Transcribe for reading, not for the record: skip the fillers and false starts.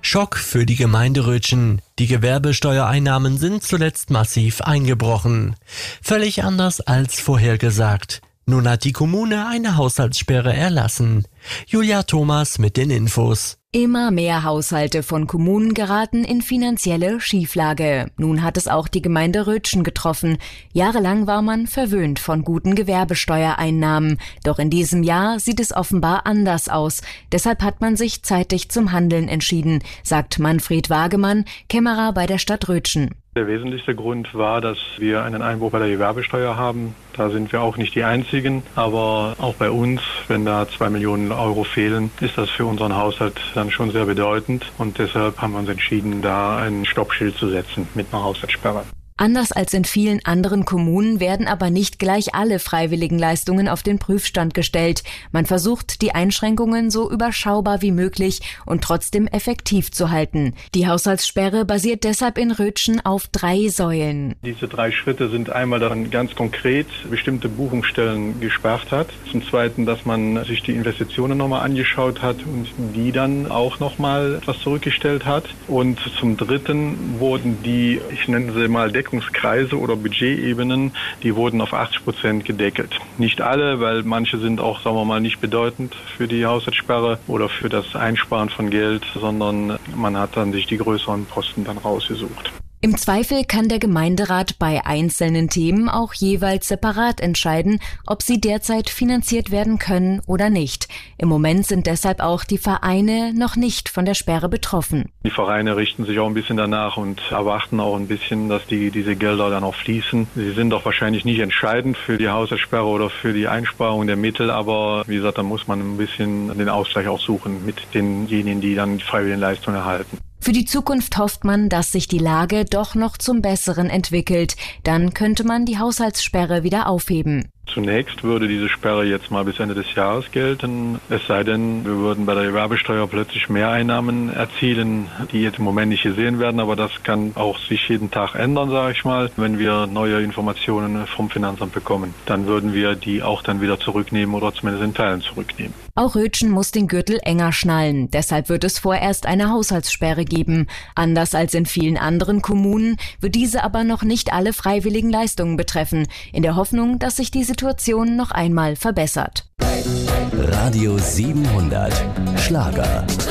Schock für die Gemeinde Rötschen. Die Gewerbesteuereinnahmen sind zuletzt massiv eingebrochen. Völlig anders als vorhergesagt. Nun hat die Kommune eine Haushaltssperre erlassen. Julia Thomas mit den Infos. Immer mehr Haushalte von Kommunen geraten in finanzielle Schieflage. Nun hat es auch die Gemeinde Rötschen getroffen. Jahrelang war man verwöhnt von guten Gewerbesteuereinnahmen. Doch in diesem Jahr sieht es offenbar anders aus. Deshalb hat man sich zeitig zum Handeln entschieden, sagt Manfred Wagemann, Kämmerer bei der Stadt Rötschen. Der wesentlichste Grund war, dass wir einen Einbruch bei der Gewerbesteuer haben. Da sind wir auch nicht die Einzigen, aber auch bei uns, wenn da 2 Millionen Euro fehlen, ist das für unseren Haushalt dann schon sehr bedeutend. Und deshalb haben wir uns entschieden, da ein Stoppschild zu setzen mit einer Haushaltssperre. Anders als in vielen anderen Kommunen werden aber nicht gleich alle freiwilligen Leistungen auf den Prüfstand gestellt. Man versucht, die Einschränkungen so überschaubar wie möglich und trotzdem effektiv zu halten. Die Haushaltssperre basiert deshalb in Rötschen auf 3 Säulen. Diese 3 Schritte sind einmal daran ganz konkret bestimmte Buchungsstellen gesperrt hat. Zum Zweiten, dass man sich die Investitionen nochmal angeschaut hat und die dann auch nochmal etwas zurückgestellt hat. Und zum Dritten wurden die, ich nenne sie mal Deckungskreise oder Budgetebenen, die wurden auf 80% gedeckelt. Nicht alle, weil manche sind auch, sagen wir mal, nicht bedeutend für die Haushaltssperre oder für das Einsparen von Geld, sondern man hat dann sich die größeren Posten dann rausgesucht. Im Zweifel kann der Gemeinderat bei einzelnen Themen auch jeweils separat entscheiden, ob sie derzeit finanziert werden können oder nicht. Im Moment sind deshalb auch die Vereine noch nicht von der Sperre betroffen. Die Vereine richten sich auch ein bisschen danach und erwarten auch ein bisschen, dass diese Gelder dann auch fließen. Sie sind doch wahrscheinlich nicht entscheidend für die Haushaltssperre oder für die Einsparung der Mittel, aber wie gesagt, da muss man ein bisschen den Ausgleich auch suchen mit denjenigen, die dann die freiwilligen Leistungen erhalten. Für die Zukunft hofft man, dass sich die Lage doch noch zum Besseren entwickelt. Dann könnte man die Haushaltssperre wieder aufheben. Zunächst würde diese Sperre jetzt mal bis Ende des Jahres gelten. Es sei denn, wir würden bei der Gewerbesteuer plötzlich mehr Einnahmen erzielen, die jetzt im Moment nicht gesehen werden. Aber das kann auch sich jeden Tag ändern, sage ich mal. Wenn wir neue Informationen vom Finanzamt bekommen, dann würden wir die auch dann wieder zurücknehmen oder zumindest in Teilen zurücknehmen. Auch Rötschen muss den Gürtel enger schnallen. Deshalb wird es vorerst eine Haushaltssperre geben. Anders als in vielen anderen Kommunen wird diese aber noch nicht alle freiwilligen Leistungen betreffen, in der Hoffnung, dass sich die Situation noch einmal verbessert. Radio 700 Schlager.